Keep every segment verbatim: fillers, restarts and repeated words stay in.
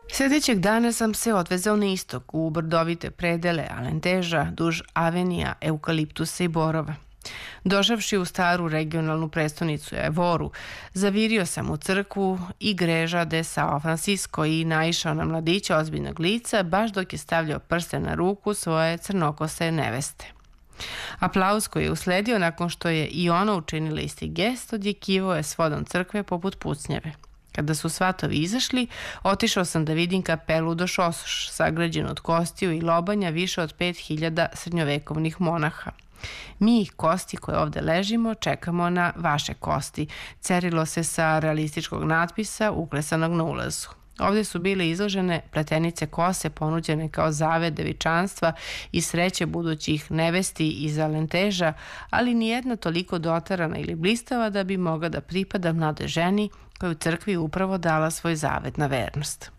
Sljedećeg dana sam se odvezao na istok, u brdovite predele Alenteža, duž avenija, eukaliptusa i borova. Došavši u staru regionalnu prestonicu Evoru, zavirio sam u crkvu i Igreja de São Francisco i naišao na mladića ozbiljnog lica baš dok je stavljao prste na ruku svoje crnokose neveste. Aplauz koji je usledio nakon što je i ona učinila isti gest odjekivao je s vodom crkve poput pucnjeve. Kada su svatovi izašli, otišao sam da vidim kapelu do Šosoš, sagrađenu od kostiju i lobanja više od pet hiljada srednjovekovnih monaha. Mi, kosti koje ovde ležimo, čekamo na vaše kosti, cerilo se sa realističkog natpisa uklesanog na ulazu. Ovde su bile izložene pletenice kose ponuđene kao zavet devičanstva i sreće budućih nevesti iz Alenteža, ali nijedna toliko dotarana ili blistava da bi mogla da pripada mlade ženi koja je u crkvi upravo dala svoj zavet na vernost.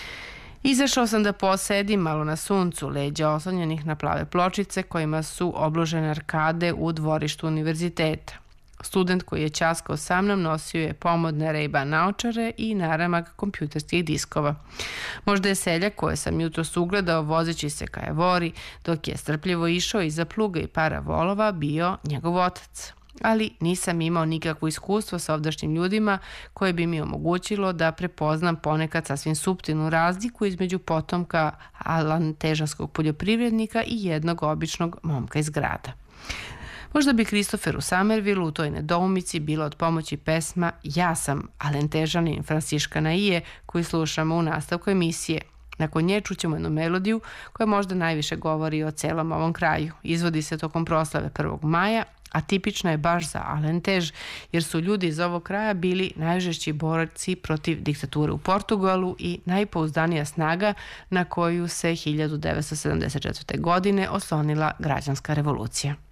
Izašao sam da posedim malo na suncu, leđa oslonjenih na plave pločice kojima su obložene arkade u dvorištu univerziteta. Student koji je ćaskao sa mnom nosio je pomodne Ray-Ban naočare i naramak kompjuterskih diskova. Možda je seljak koje sam jutros ugledao vozeći se ka Evori, dok je strpljivo išao iza pluga i para volova, bio njegov otac. Ali nisam imao nikakvo iskustvo sa ovdašnjim ljudima koje bi mi omogućilo da prepoznam ponekad sasvim suptilnu razliku između potomka alantežanskog poljoprivrednika i jednog običnog momka iz grada. Možda bi Kristoferu Somervillu u toj nedoumici bilo od pomoći pesma Ja sam Alentežanin Franciška Naije koju slušamo u nastavku emisije. Nakon nje čućemo jednu melodiju koja možda najviše govori o celom ovom kraju. Izvodi se tokom proslave prvog maja, a tipična je baš za Alentež, jer su ljudi iz ovog kraja bili najžešći borci protiv diktature u Portugalu i najpouzdanija snaga na koju se hiljadu devetsto sedamdeset četvrte. godine oslonila građanska revolucija.